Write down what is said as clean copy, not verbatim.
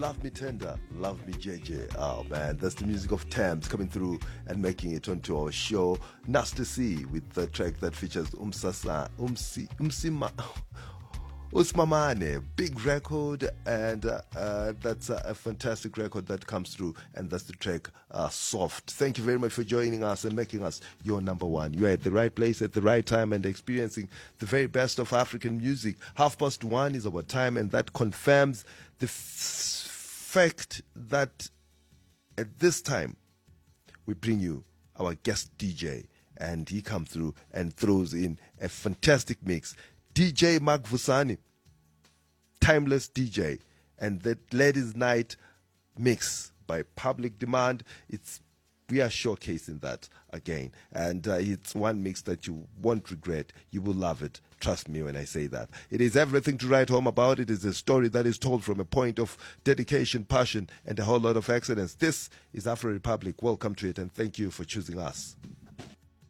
Love Me Tender, Love Me JJ. Oh man, that's the music of Thames coming through and making it onto our show. Nasty C with the track that features Usmamane, big record, and that's a fantastic record that comes through, and that's the track Soft. Thank you very much for joining us and making us your number one. You're at the right place at the right time and experiencing the very best of African music. 1:30 is our time, and that confirms the fact that at this time we bring you our guest DJ, and he comes through and throws in a fantastic mix. DJ Mark Vusani, timeless DJ, and that Ladies Night mix by Public Demand. We are showcasing that again, and it's one mix that you won't regret. You will love it. Trust me when I say that. It is everything to write home about. It is a story that is told from a point of dedication, passion, and a whole lot of excellence. This is Afro Republic. Welcome to it, and thank you for choosing us.